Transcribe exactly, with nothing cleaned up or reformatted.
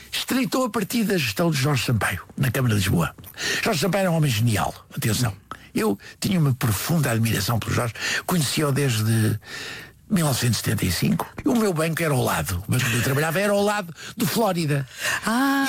estreitou a partir da gestão de Jorge Sampaio, na Câmara de Lisboa. Jorge Sampaio era um homem genial, atenção. Eu tinha uma profunda admiração pelo Jorge, conhecia-o desde mil novecentos e setenta e cinco. O meu banco era ao lado, o banco onde eu trabalhava era ao lado do Flórida. Ah,